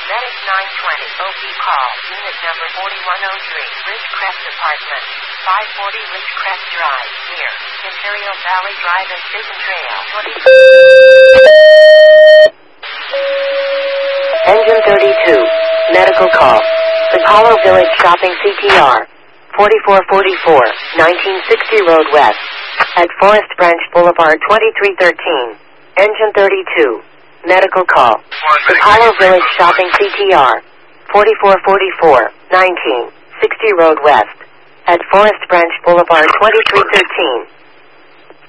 Medic 920 OP call. Unit number 4103. Ridgecrest Apartment. 540 Ridgecrest Drive. Near Imperial Valley Drive and Chicken Trail. Engine 32. Medical call. Apollo Village Shopping CTR. 4444, 1960 Road West. At Forest Branch Boulevard 2313. Engine 32. Medical call. Apollo Village Shopping CTR. 4444, 1960 Road West. At Forest Branch Boulevard 2313.